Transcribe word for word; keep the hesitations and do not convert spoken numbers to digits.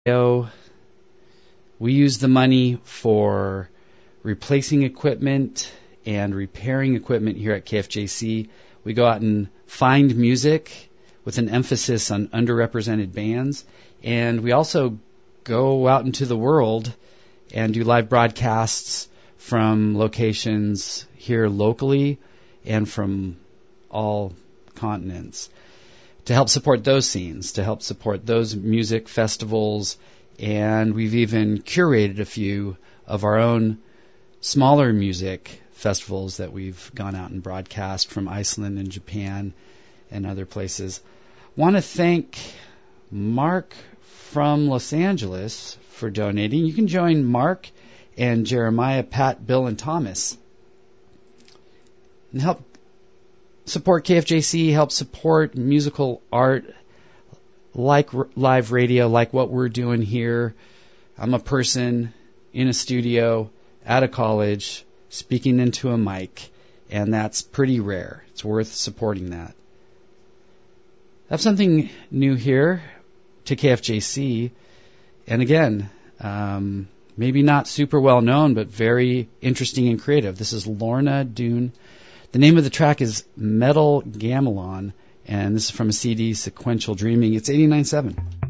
We use the money for replacing equipment and repairing equipment here at K F J C. We go out and find music with an emphasis on underrepresented bands. And we also go out into the world and do live broadcasts from locations here locally and from all continents to help support those scenes, to help support those music festivals. And we've even curated a few of our own smaller music festivals that we've gone out and broadcast from Iceland and Japan and other places. Want to thank Mark from Los Angeles for donating. You can join Mark and Jeremiah, Pat, Bill, and Thomas and help support K F J C, help support musical art like r- live radio, like what we're doing here. I'm a person in a studio at a college speaking into a mic, and that's pretty rare. It's worth supporting that. I have something new here to K F J C, and again, um, maybe not super well known, but very interesting and creative. This is Lorna Doone. The name of the track is Metal Gamelon, and this is from a C D, Sequential Dreaming. It's eighty-nine point seven.